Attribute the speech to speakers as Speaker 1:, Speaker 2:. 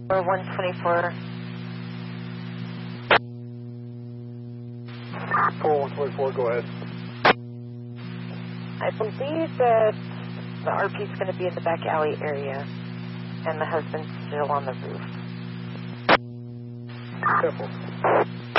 Speaker 1: Or 124.
Speaker 2: 4124, go ahead.
Speaker 1: I believe that the RP is going to be in the back alley area, and the husband's still on the roof.
Speaker 2: Careful.